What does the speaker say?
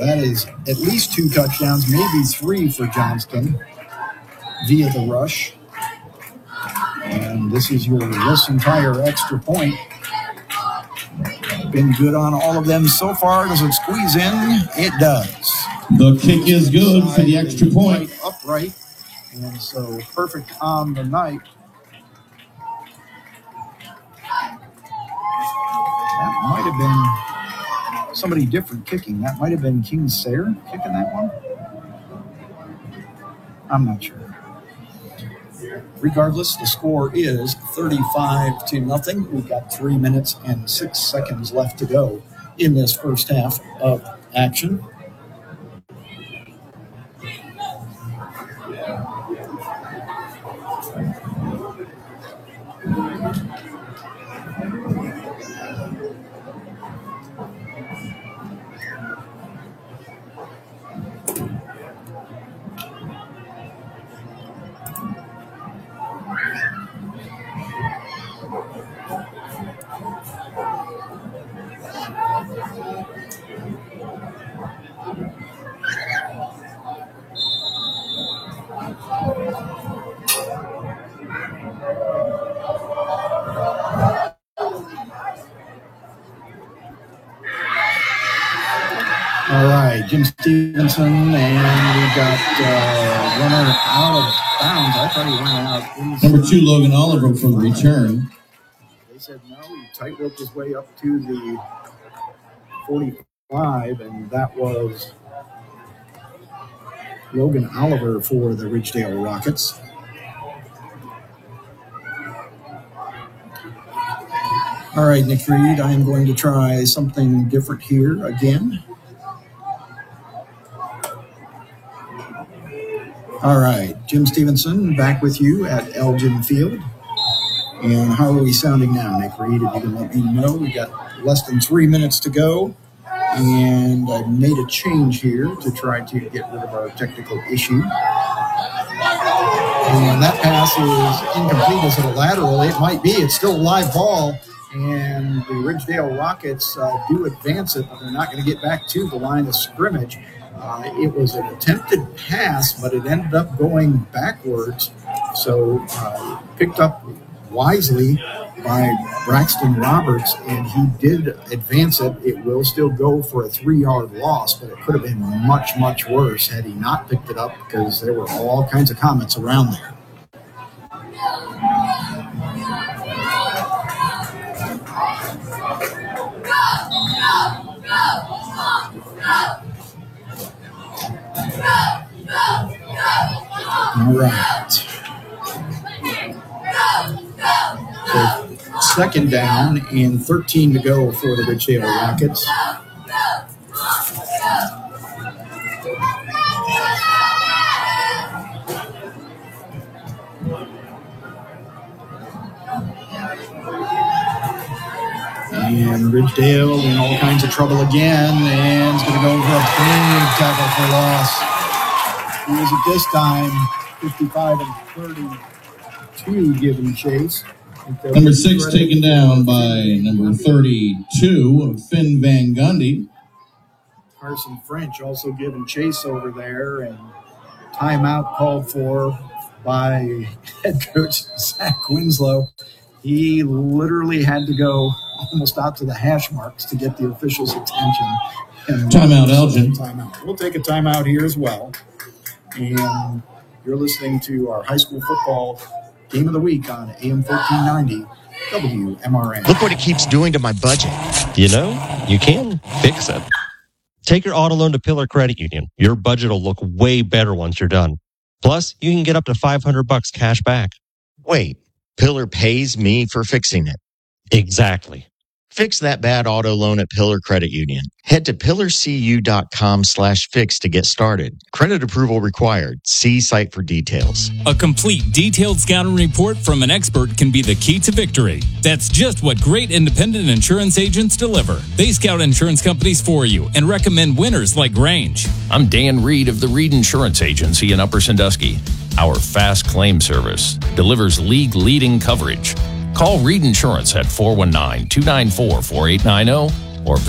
that is at least 2 touchdowns, maybe 3 for Johnston via the rush. And this is your Wilson Tire extra point. Been good on all of them so far. Does it squeeze in? It does. The kick is good for the extra point. Upright. And so perfect on the night. That might have been somebody different kicking. That might have been King Sayre kicking that one. I'm not sure. Regardless, the score is 35-0. We've got 3 minutes and 6 seconds left to go in this first half of action. All right, Jim Stevenson, and we got runner out of bounds. I thought he went out. Number 2, Logan Oliver for the return. They said no, he tight-roped his way up to the 45, and that was Logan Oliver for the Ridgedale Rockets. All right, Nick Reed, I am going to try something different here again. All right, Jim Stevenson, back with you at Elgin Field. And how are we sounding now, Nick Reed? If you can let me know. We got less than 3 minutes to go. And I made a change here to try to get rid of our technical issue. And that pass is incomplete. Is it a lateral? It might be. It's still a live ball. And the Ridgedale Rockets do advance it, but they're not going to get back to the line of scrimmage. It was an attempted pass, but it ended up going backwards. So picked up wisely by Braxton Roberts, and he did advance it. It will still go for a 3-yard loss, but it could have been much, much worse had he not picked it up because there were all kinds of comments around there. All right. So second down and 13 to go for the Ridgedale Rockets. And Ridgedale in all kinds of trouble again, and is going to go for a big tackle for loss. He was at this time 55 and 32 given chase. Number 6 taken down by number 32, Finn Van Gundy. Carson French also given chase over there, and timeout called for by head coach Zach Winslow. He literally had to go almost out to the hash marks to get the officials' attention. And timeout, Elgin. Timeout. We'll take a timeout here as well. And you're listening to our high school football game of the week on AM 1490 WMRN. Look what it keeps doing to my budget. You know, you can fix it. Take your auto loan to Pillar Credit Union. Your budget will look way better once you're done. Plus, you can get up to $500 cash back. Wait, Pillar pays me for fixing it. Exactly. Fix that bad auto loan at Pillar Credit Union. Head to pillarcu.com/fix to get started. Credit approval required. See site for details. A complete detailed scouting report from an expert can be the key to victory. That's just what great independent insurance agents deliver. They scout insurance companies for you and recommend winners like Grange. I'm Dan Reed of the Reed Insurance Agency in Upper Sandusky. Our fast claim service delivers league-leading coverage. Call Reed Insurance at 419-294-4890